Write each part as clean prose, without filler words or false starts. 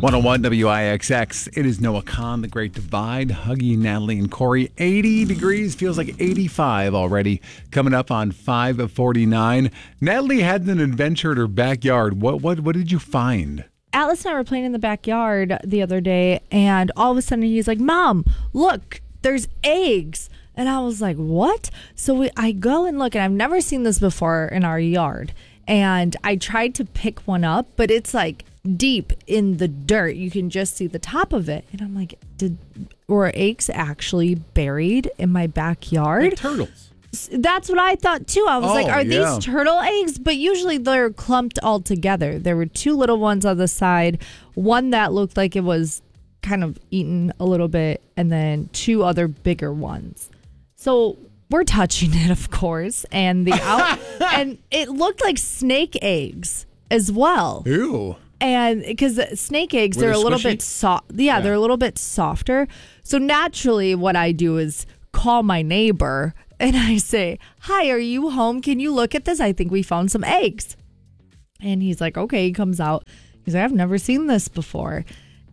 101 WIXX. It is Noah Kahn, The Great Divide. Huggy, Natalie, and Corey. 80 degrees. Feels like 85 already. Coming up on 5:49. Natalie had an adventure at her backyard. What did you find? Atlas and I were playing in the backyard the other day, and all of a sudden he's like, Mom, look, there's eggs. And I was like, what? So I go and look, and I've never seen this before in our yard. And I tried to pick one up, but it's like deep in the dirt. You can just see the top of it. And I'm like, were eggs actually buried in my backyard? Like turtles. That's what I thought too. I was like, are these turtle eggs? But usually they're clumped all together. There were two little ones on the side, one that looked like it was kind of eaten a little bit, and then two other bigger ones. So we're touching it, of course, and and it looked like snake eggs as well. Ew. And because snake eggs, they're a little bit soft. Yeah, they're a little bit softer. So naturally, what I do is call my neighbor and I say, "Hi, are you home? Can you look at this? I think we found some eggs." And he's like, "Okay." He comes out. He's like, "I've never seen this before,"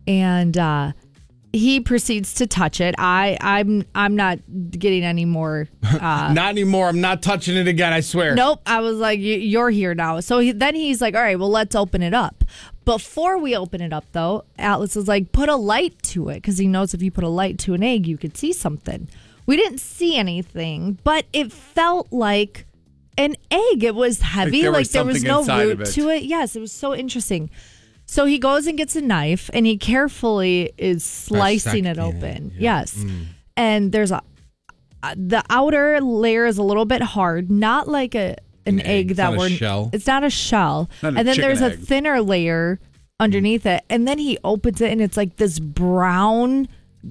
and he proceeds to touch it. I'm not getting any more. Not anymore. I'm not touching it again. I swear. Nope. I was like, you're here now. So then he's like, all right, well, let's open it up. Before we open it up, though, Atlas is like, put a light to it, because he knows if you put a light to an egg, you could see something. We didn't see anything, but it felt like an egg. It was heavy, like there was no root to it. Yes, it was so interesting. So he goes and gets a knife, and he carefully is slicing it open. Yeah. Yes. And there's the outer layer is a little bit hard, not like an egg that we're. Shell. It's not a shell. Not and then there's egg. a thinner layer underneath it, and then he opens it, and it's like this brown,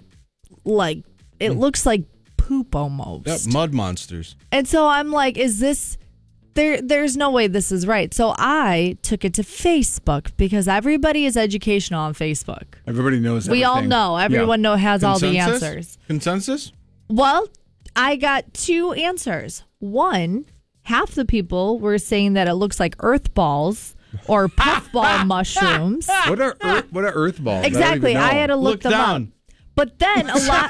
like it looks like poop almost. Yep, mud monsters. And so I'm like, is this? There's no way this is right. So I took it to Facebook, because everybody is educational on Facebook. Everybody knows everything. We all know. Everyone has all the answers. Consensus? Well, I got two answers. One, half the people were saying that it looks like earth balls or puffball mushrooms. What are earth balls? Exactly. I had to look them down. up. But then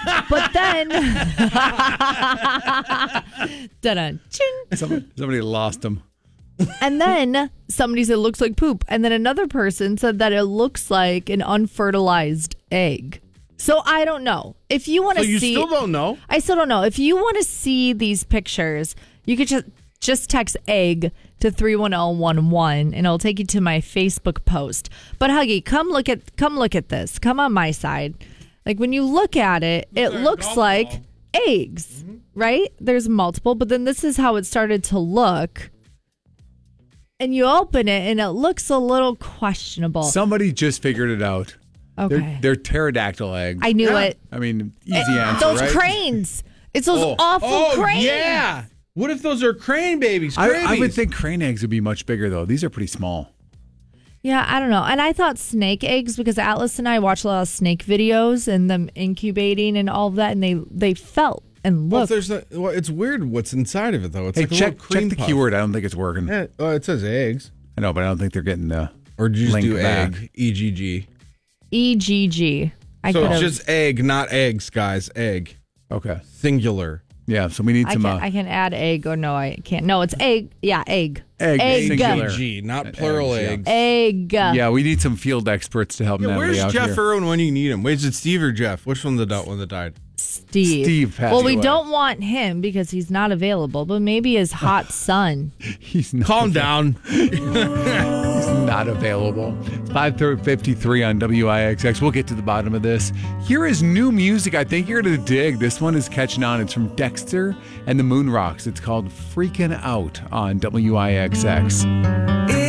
Somebody lost them. And then somebody said it looks like poop. And then another person said that it looks like an unfertilized egg. So I don't know. If you want to see... So you still don't know? I still don't know. If you want to see these pictures, you could just text egg to 31011 and it'll take you to my Facebook post. But Huggy, come look at this. Come on my side. Like when you look at it, it looks like eggs, right? There's multiple, but then this is how it started to look. And you open it and it looks a little questionable. Somebody just figured it out. Okay. They're pterodactyl eggs. I knew it. I mean, easy answer, those right? cranes. It's those awful cranes. Yeah. What if those are crane babies? I would think crane eggs would be much bigger, though. These are pretty small. Yeah, I don't know. And I thought snake eggs, because Atlas and I watch a lot of snake videos and them incubating and all of that, and they felt and looked. It's weird what's inside of it, though. It's Hey, like check a cream the puff. keyword. I don't think it's working. Yeah, it says eggs. I know, but I don't think they're getting the Or did you just link do back. egg? EGG. EGG. So it's just egg, not eggs, guys. Egg. Okay. Singular. Yeah, so we need some... I can add egg, or no, I can't. No, it's egg. Yeah, egg. Egg. Singular. EG, not plural eggs. Egg. Yeah, we need some field experts to help Natalie Where's out Jeff here. Irwin when you need him? Wait, is it Steve or Jeff? Which one the one that died? Steve passed well, we away. don't want him because he's not available, but maybe his hot son. He's not Calm down. He's not available. It's 5:53 on WIXX. We'll get to the bottom of this. Here is new music I think you're going to dig. This one is catching on. It's from Dexter and the Moon Rocks. It's called Freaking Out on WIXX.